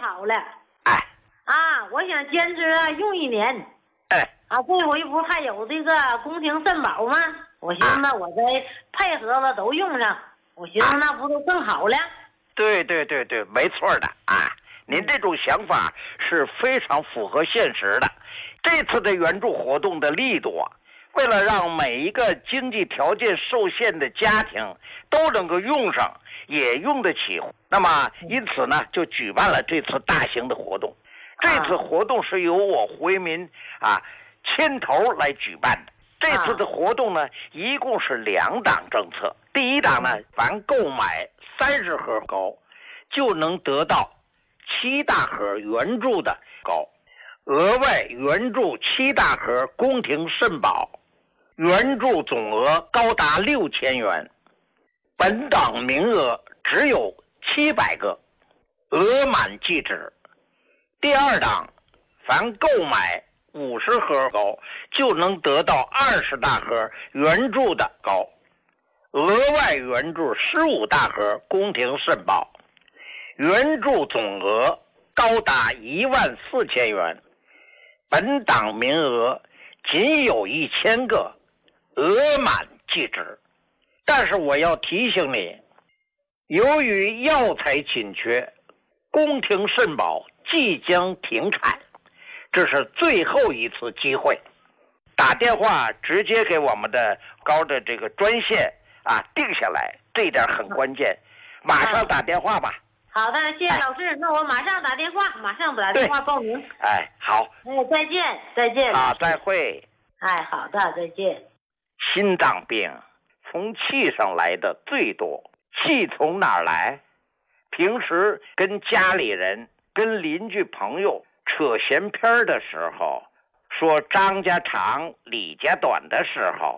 好了。 哎， 我想坚持用1年。 哎， 这回不还有这个宫廷肾宝吗？我寻思我再配合了都用上，我寻思那不都更好了？ 对，没错的啊！您这种想法是非常符合现实的。这次的援助活动的力度为了让每一个经济条件受限的家庭都能够用上，也用得起，那么因此呢，就举办了这次大型的活动。这次活动是由我胡为民牵头来举办的。这次的活动呢，一共是2档政策。第一档呢，凡购买30盒膏，就能得到7大盒援助的膏，额外援助7大盒宫廷肾宝，援助总额高达6000元。本档名额只有700个，额满即止。第二档，凡购买50盒膏，就能得到20大盒援助的膏，额外援助15大盒宫廷肾宝，援助总额高达14000元。本档名额仅有1000个，额满即止。但是我要提醒你，由于药材紧缺，宫廷肾宝即将停产，这是最后一次机会。打电话直接给我们的高的这个专线定下来，这一点很关键，马上打电话吧。 好的，谢谢老师，那我马上打电话，马上打电话报名。 好。 再见，再见。 再会。 好的，再见。 心脏病从气上来的最多，气从哪儿来？平时跟家里人、跟邻居朋友扯闲篇的时候，说张家长李家短的时候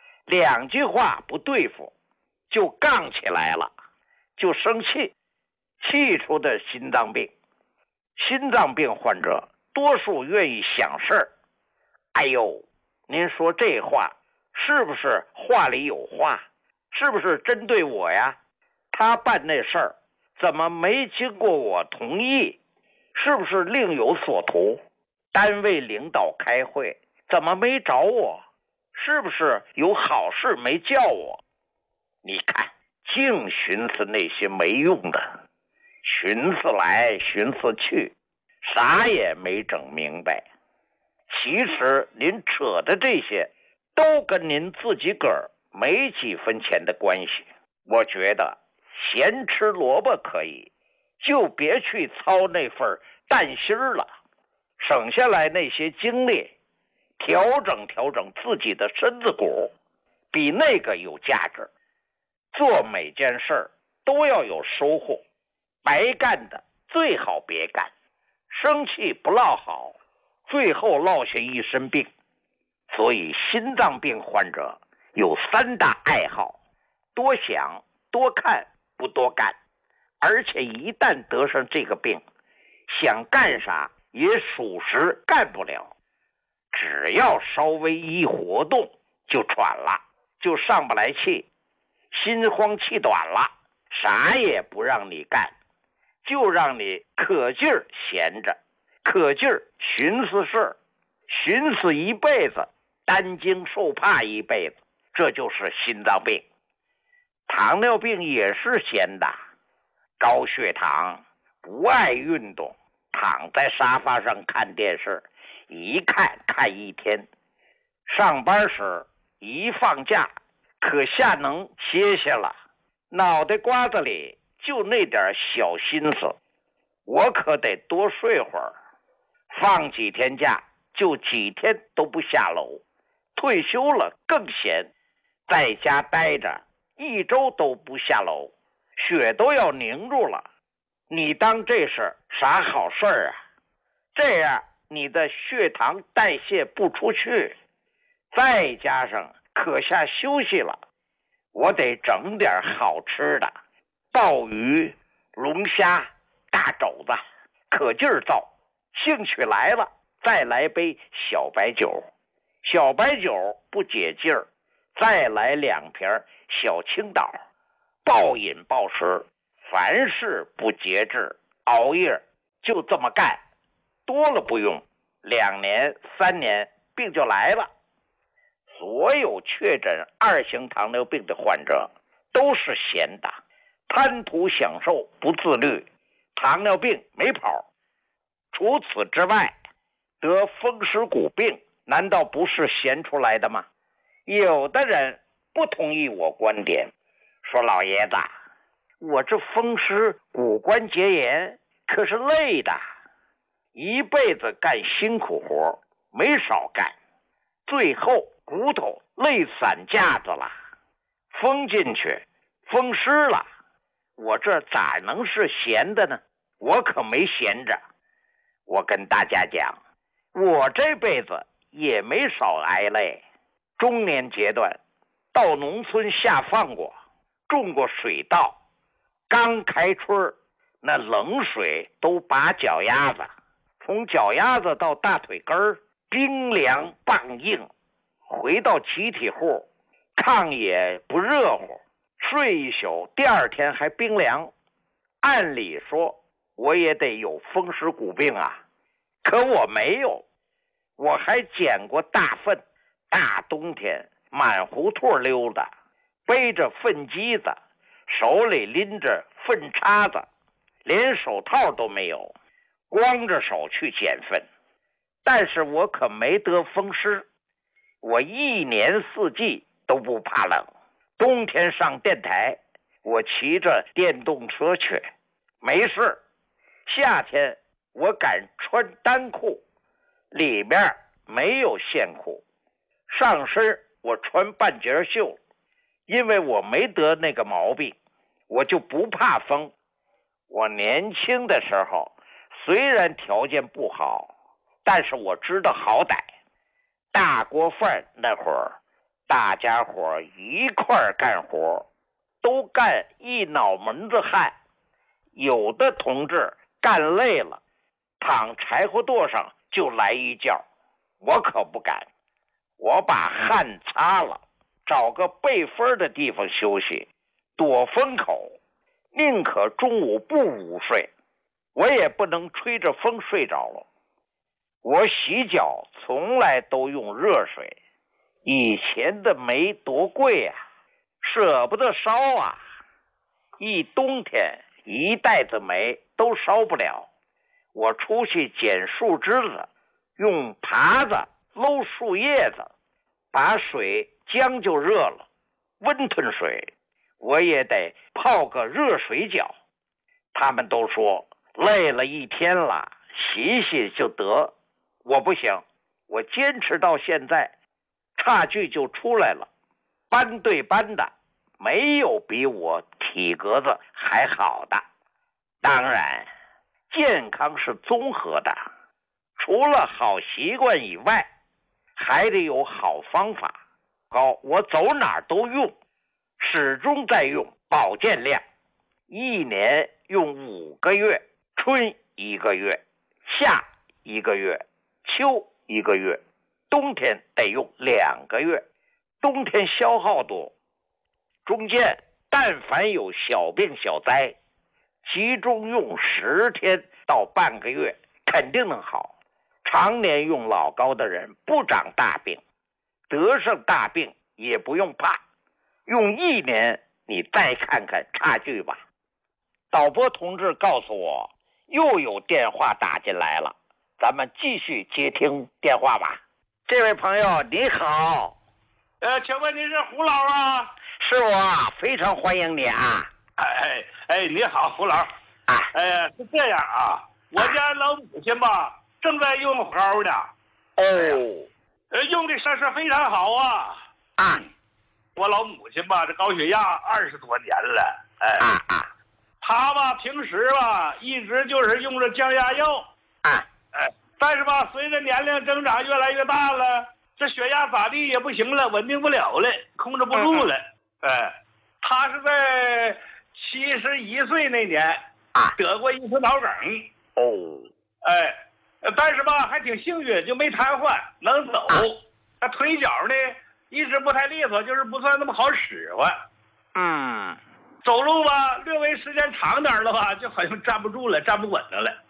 ，2句话不对付就杠起来了，就生气，气出的心脏病。心脏病患者多数愿意想事儿。哎呦，您说这话是不是话里有话？是不是针对我呀？他办那事儿怎么没经过我同意？是不是另有所图？单位领导开会怎么没找我？是不是有好事没叫我？你看，净寻思那些没用的，寻思来寻思去，啥也没整明白。其实您扯的这些都跟您自己个儿没几分钱的关系。我觉得咸吃萝卜可以，就别去操那份担心了，省下来那些精力调整自己的身子骨，比那个有价值。做每件事都要有收获，白干的最好别干，生气不落好，最后落下一身病。所以心脏病患者有3大爱好：多想、多看、不多干。而且一旦得上这个病，想干啥也属实干不了，只要稍微一活动就喘了，就上不来气，心慌气短了，啥也不让你干，就让你可劲儿闲着，可劲儿寻思事儿，寻思一辈子，担惊受怕一辈子，这就是心脏病。糖尿病也是闲的，高血糖，不爱运动，躺在沙发上看电视，一看一天。上班时一放假，可下能歇歇了，脑袋瓜子里就那点小心思，我可得多睡会儿。放几天假就几天都不下楼，退休了更闲，在家待着1周都不下楼，血都要凝住了。你当这是啥好事儿啊？这样你的血糖代谢不出去，再加上可下休息了，我得整点好吃的，鲍鱼、龙虾、大肘子，可劲儿造。兴趣来了，再来杯小白酒，小白酒不解劲儿，再来2瓶小青岛，暴饮暴食，凡事不节制，熬夜就这么干，多了不用，2年3年病就来了。所有确诊2型糖尿病的患者都是闲的，贪图享受，不自律，糖尿病没跑。除此之外，得风湿骨病难道不是闲出来的吗？有的人不同意我观点，说老爷子，我这风湿骨关节炎可是累的，一辈子干辛苦活没少干，最后骨头累散架子了，风进去风湿了，我这咋能是闲的呢？我可没闲着。我跟大家讲，我这辈子也没少挨累。中年阶段到农村下放过，种过水稻，刚开春那冷水都把脚丫子，从脚丫子到大腿根儿冰凉棒硬，回到集体户炕也不热乎，睡一宿第2天还冰凉。按理说我也得有风湿骨病啊，可我没有。我还捡过大粪，大冬天满胡同溜达，背着粪机子，手里拎着粪叉子，连手套都没有，光着手去捡粪。但是我可没得风湿，我1年4季都不怕冷。冬天上电台，我骑着电动车去，没事。夏天我敢穿单裤，里边没有线裤，上身我穿半截袖，因为我没得那个毛病，我就不怕风。我年轻的时候虽然条件不好，但是我知道好歹。大锅饭那会儿，大家伙一块干活，都干一脑门子汗。有的同志干累了，躺柴火垛上就来一觉，我可不敢。我把汗擦了，找个背风的地方休息，躲风口，宁可中午不午睡，我也不能吹着风睡着了。我洗脚从来都用热水，以前的煤多贵啊，舍不得烧啊，一冬天1袋子煤都烧不了。我出去捡树枝子，用耙子搂树叶子，把水将就热了，温吞水我也得泡个热水脚。他们都说累了1天了，洗洗就得。我不行，我坚持到现在，差距就出来了。班对班的，没有比我体格子还好的。当然，健康是综合的，除了好习惯以外，还得有好方法。我走哪儿都用，始终在用保健量，1年用5个月，春1个月，夏1个月，秋1个月，冬天得用2个月。冬天消耗多，中间但凡有小病小灾，集中用10天到半个月，肯定能好。常年用老高的人不长大病，得上大病也不用怕，用1年你再看看差距吧。导播同志告诉我又有电话打进来了，咱们继续接听电话吧。这位朋友你好。 请问您是胡老啊？ 是我，非常欢迎你啊。 你好，胡老。是这样啊，我家老母亲吧，正在用蒿呢。用的是非常好啊。我老母亲吧，这高血压20多年了。她吧，平时吧，一直就是用着降压药。但是吧，随着年龄增长越来越大了，这血压咋地也不行了，稳定不了了，控制不住了。他是在71岁那年得过一次脑梗。但是吧还挺幸运，就没瘫痪，能走。他腿脚呢一直不太利索，就是不算那么好使唤。走路吧略微时间长点的话，就好像站不住了，站不稳了。